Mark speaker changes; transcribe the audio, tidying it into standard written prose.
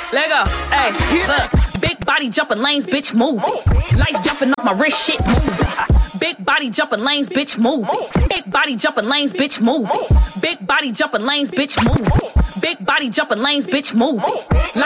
Speaker 1: Let go. Hey, look. Big body jumping lanes, bitch, move it. Lights jumping off my wrist, shit, move it. Big body jumping lanes, bitch, move it. Big body jumping lanes, bitch, move it. Big body jumping lanes, bitch, move it. Big body jumping lanes, bitch, move it.